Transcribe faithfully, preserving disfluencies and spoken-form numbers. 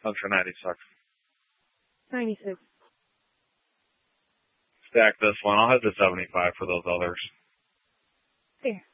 Hunter ninety-six. ninety-six. Stack this one. I'll have the seventy-five for those others. There.